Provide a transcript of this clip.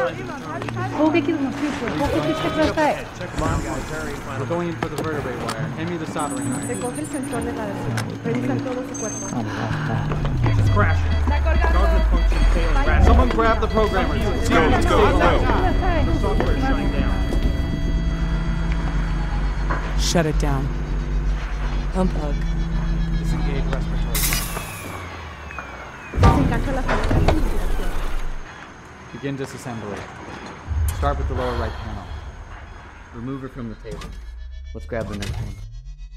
We're going in for the vertebrae wire. Hand me the soldering iron. Recoge el sensor de la Revisa todo su cuerpo. It's crashing. Guarded function failing rapidly. Someone grab the programmer. Let's go. The software is shutting down. Shut it down. Unplug. Disengage respiratory. Desengancha la salida de respiración. Begin disassembly. Start with the lower right panel. Remove her from the table. Let's grab the next one.